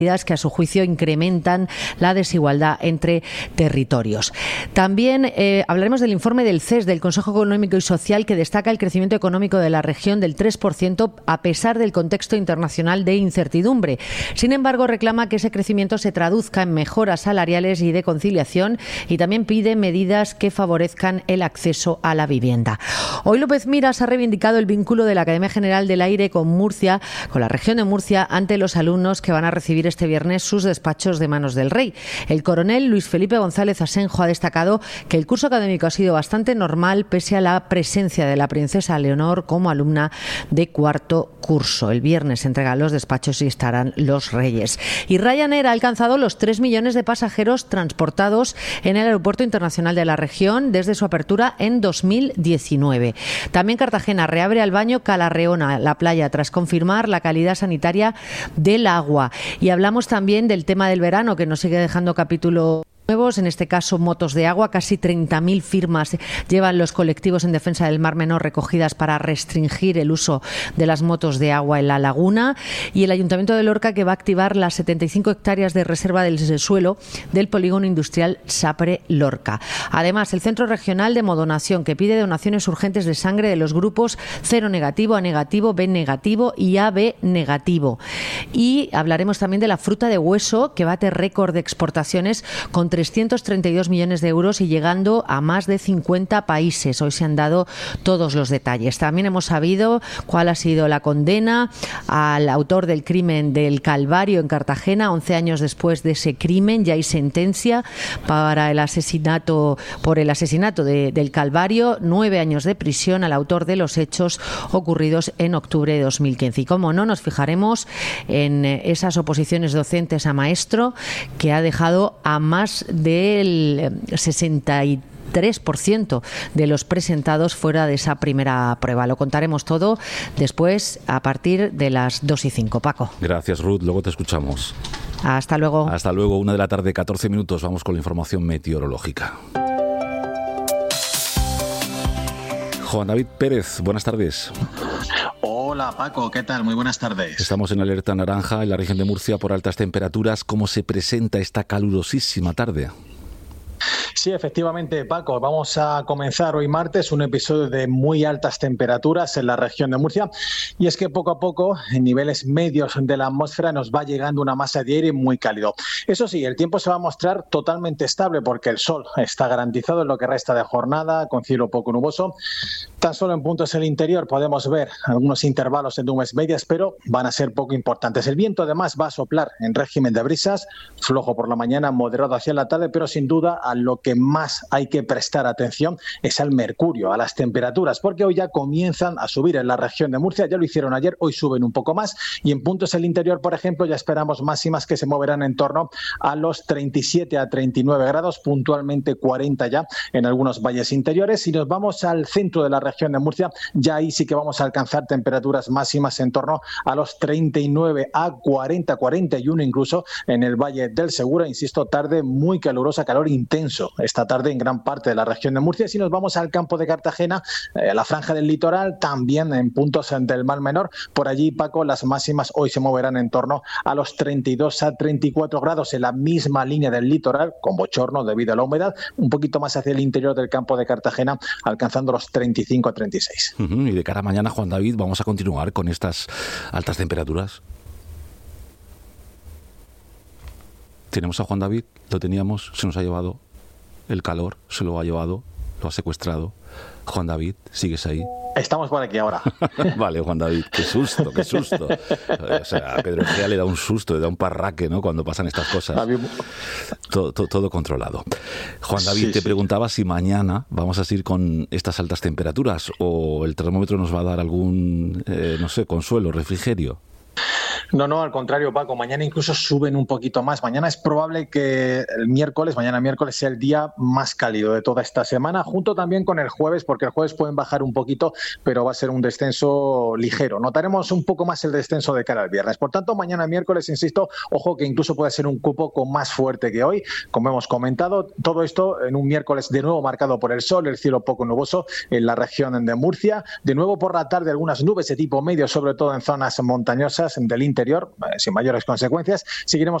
que a su juicio incrementan la desigualdad entre territorios. También hablaremos del informe del CES, del Consejo Económico y Social, que destaca el crecimiento económico de la región del 3% a pesar del contexto internacional de incertidumbre. Sin embargo, reclama que ese crecimiento se traduzca en mejoras salariales y de conciliación, y también pide medidas que favorezcan el acceso a la vivienda. Hoy López Miras ha reivindicado el vínculo de la Academia General del Aire con Murcia, con la región de Murcia, ante los alumnos que van a recibir este viernes sus despachos de manos del rey. El coronel Luis Felipe González Asenjo ha destacado que el curso académico ha sido bastante normal pese a la presencia de la princesa Leonor como alumna de cuarto curso. El viernes se entregan los despachos y estarán los reyes. Y Ryanair ha alcanzado los 3 millones de pasajeros transportados en el aeropuerto internacional de la región desde su apertura en 2019. También Cartagena reabre al baño Calarreona, la playa, tras confirmar la calidad sanitaria del agua. Y hablamos también del tema del verano, que nos sigue dejando capítulos nuevos, en este caso motos de agua. Casi 30.000 firmas llevan los colectivos en defensa del Mar Menor recogidas para restringir el uso de las motos de agua en la laguna, y el Ayuntamiento de Lorca, que va a activar las 75 hectáreas de reserva del suelo del polígono industrial Sapre Lorca. Además, el Centro Regional de Hemodonación, que pide donaciones urgentes de sangre de los grupos 0 negativo, A negativo, B negativo y AB negativo. Y hablaremos también de la fruta de hueso, que bate récord de exportaciones con 332 millones de euros y llegando a más de 50 países. Hoy se han dado todos los detalles. También hemos sabido cuál ha sido la condena al autor del crimen del Calvario en Cartagena. 11 años después de ese crimen ya hay sentencia para el asesinato, por el asesinato del Calvario. 9 años de prisión al autor de los hechos ocurridos en octubre de 2015. Y como no, nos fijaremos en esas oposiciones docentes a maestro, que ha dejado a más del 63% de los presentados fuera de esa primera prueba. Lo contaremos todo después, a partir de las 2:05. Paco. Gracias, Ruth. Luego te escuchamos. Hasta luego. Hasta luego. 1:00 PM, 14 minutos. Vamos con la información meteorológica. Juan David Pérez, buenas tardes. Hola Paco, ¿qué tal? Muy buenas tardes. Estamos en alerta naranja en la región de Murcia por altas temperaturas. ¿Cómo se presenta esta calurosísima tarde? Sí, efectivamente, Paco, vamos a comenzar hoy martes un episodio de muy altas temperaturas en la región de Murcia, y es que poco a poco, en niveles medios de la atmósfera, nos va llegando una masa de aire muy cálido. Eso sí, el tiempo se va a mostrar totalmente estable porque el sol está garantizado en lo que resta de jornada, con cielo poco nuboso. Tan solo en puntos del interior podemos ver algunos intervalos de nubes medias, pero van a ser poco importantes. El viento además va a soplar en régimen de brisas, flojo por la mañana, moderado hacia la tarde, pero sin duda a lo que más hay que prestar atención es al mercurio, a las temperaturas, porque hoy ya comienzan a subir en la región de Murcia. Ya lo hicieron ayer, hoy suben un poco más, y en puntos del interior, por ejemplo, ya esperamos máximas que se moverán en torno a los 37 a 39 grados, puntualmente 40 ya en algunos valles interiores. Si nos vamos al centro de la región de Murcia, ya ahí sí que vamos a alcanzar temperaturas máximas en torno a los 39 a 40, 41 incluso en el Valle del Segura. Insisto, tarde muy calurosa, calor intenso esta tarde en gran parte de la región de Murcia. Si nos vamos al campo de Cartagena, a la franja del litoral, también en puntos del Mar Menor, por allí, Paco, las máximas hoy se moverán en torno a los 32 a 34 grados en la misma línea del litoral, con bochorno debido a la humedad, un poquito más hacia el interior del campo de Cartagena, alcanzando los 35 a 36. Y de cara a mañana, Juan David, ¿vamos a continuar con estas altas temperaturas? ¿Tenemos a Juan David? ¿Lo teníamos? ¿Se nos ha llevado? El calor se lo ha llevado, lo ha secuestrado. Juan David, ¿sigues ahí? Estamos por aquí ahora. Vale, Juan David, qué susto, qué susto. O sea, a Pedro Egea le da un susto, le da un parraque, ¿no?, cuando pasan estas cosas. Todo controlado. Juan David, te preguntaba si mañana vamos a seguir con estas altas temperaturas o el termómetro nos va a dar algún, consuelo, refrigerio. No, al contrario, Paco, mañana incluso suben un poquito más. Mañana es probable que mañana miércoles sea el día más cálido de toda esta semana, junto también con el jueves, porque el jueves pueden bajar un poquito, pero va a ser un descenso ligero. Notaremos un poco más el descenso de cara al viernes. Por tanto, mañana miércoles, insisto, ojo que incluso puede ser un poco más fuerte que hoy, como hemos comentado. Todo esto en un miércoles de nuevo marcado por el sol, el cielo poco nuboso en la región de Murcia. De nuevo por la tarde algunas nubes de tipo medio, sobre todo en zonas montañosas del interior interior, sin mayores consecuencias. Seguiremos